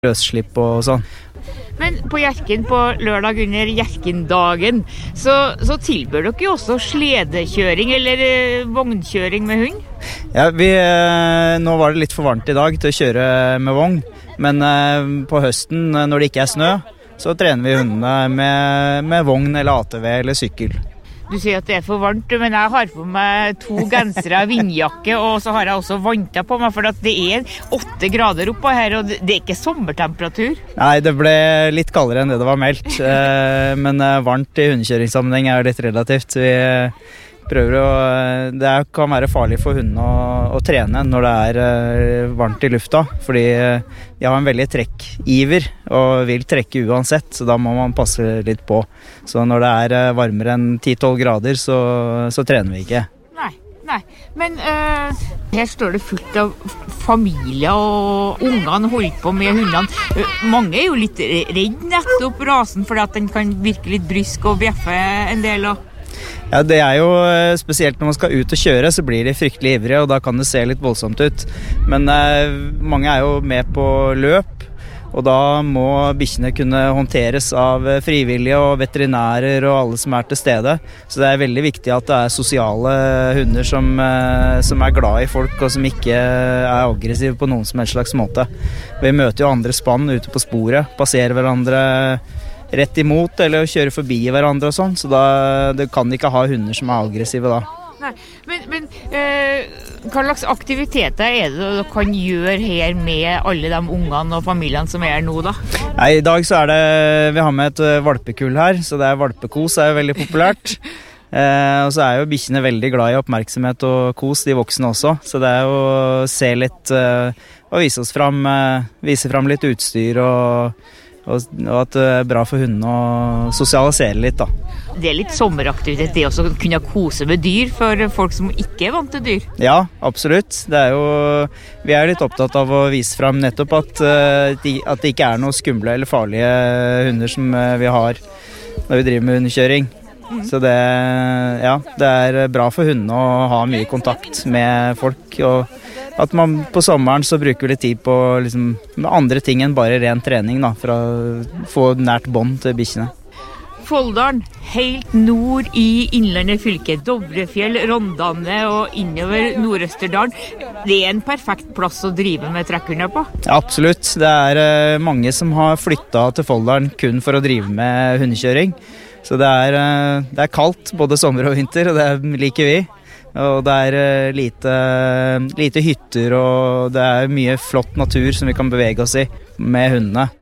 løsslipp og sånn. Men på Hjerkinn på lørdag under Hjerkinn-dagen, så tilbyr dere jo også sledekjøring eller vognkjøring med hund? Ja, nå var det litt for varmt i dag til å kjøre med vogn, men på høsten når det ikke er snø, så trener vi hundene med vogn eller ATV eller sykkel. Du sier at det er for varmt, men jeg har på meg 2 gensere, vindjakke, og så har jeg også vanter på meg, for det er 8 grader oppå her, og det er ikke sommertemperatur. Nei, det ble litt kaldere enn det var meldt, men varmt i hundekjøringssammenheng er litt relativt. Vi prøver det kan være farlig for hundene å trene når det er varmt i lufta, fordi de har en veldig trekkiver og vil trekke uansett, så da må man passe litt på. Så når det er varmere enn 10-12 grader, så trener vi ikke. Nei. Men her står det fullt av familier, og ungene holder på med hundene. Mange er jo litt redd nettopp rasen, fordi at den kan virke litt brysk og bjeffe en del og... Ja, det er jo spesielt når man skal ut og kjøre, så blir de fryktelig ivrige, og da kan det se litt voldsomt ut. Men mange er jo med på løp, og da må bikkjene kunne håndteres av frivillige og veterinærer og alle som er til stede. Så det er veldig viktig at det er sosiale hunder som er glad i folk, og som ikke er aggressive på noen som helst slags måte. Vi møter jo andre spann ute på sporet, passerer hverandre rett imot eller kjøre forbi hverandre og sånn, så det kan ikke ha hunder som er aggressive da. Nei, men hva slags aktiviteter er det dere kan gjøre her med alle de ungene og familiene som er her nå da? Nei, i dag så vi har med et valpekull her, så det valpekos er jo veldig populært. Og så er jo bikkjene veldig glad i oppmerksomhet og kos, de voksne også, så det er jo å se litt og vise fram litt utstyr og at det er bra for hundene å sosialisere litt da. Det er litt sommeraktivitet, det også kunne kose med dyr for folk som ikke er vant til dyr. Ja, absolutt. Vi er litt opptatt av å vise frem nettopp at det ikke er noe skumle eller farlige hunder som vi har når vi driver med hundekjøring. Så det er bra for hundene å ha mye kontakt med folk, og at man på sommeren så bruker litt tid på liksom, andre ting enn bare ren trening da, for å få nært bånd til bikkjene. Folldalen, helt nord i Innlandet fylke, Dovrefjell, Rondane og innover Nord-Østerdalen. Det er en perfekt plass å drive med trekkhunder på? Ja, absolutt. Det er mange som har flyttet til Folldalen kun for å drive med hundekjøring. Så det er kaldt både sommer og vinter, og det liker vi. Og det er lite hytter, og det er mye flott natur som vi kan bevege oss i med hundene.